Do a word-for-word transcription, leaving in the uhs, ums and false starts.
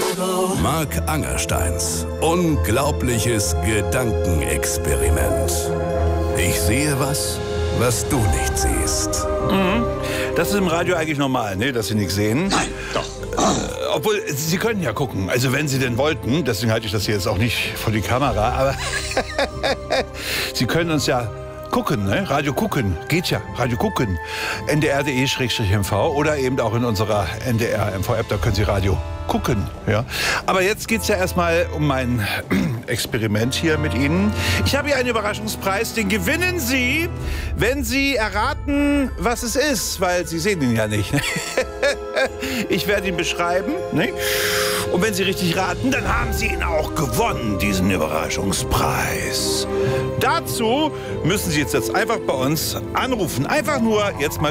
Marc Angersteins unglaubliches Gedankenexperiment. Ich sehe was, was du nicht siehst. Mhm. Das ist im Radio eigentlich normal, ne? Dass Sie nichts sehen. Nein, doch. Äh, obwohl, Sie können ja gucken. Also wenn Sie denn wollten, deswegen halte ich das hier jetzt auch nicht vor die Kamera, aber Sie können uns ja gucken, ne? Radio gucken, geht ja, Radio gucken. N D R punkt de M V oder eben auch in unserer N D R M V-App, da können Sie Radio gucken, ja. Aber jetzt geht's ja erstmal um mein Experiment hier mit Ihnen. Ich habe hier einen Überraschungspreis, den gewinnen Sie, wenn Sie erraten, was es ist, weil Sie sehen ihn ja nicht. Ich werde ihn beschreiben, ne? Und wenn Sie richtig raten, dann haben Sie ihn auch gewonnen, diesen Überraschungspreis. Dazu müssen Sie jetzt, jetzt einfach bei uns anrufen. Einfach nur jetzt mal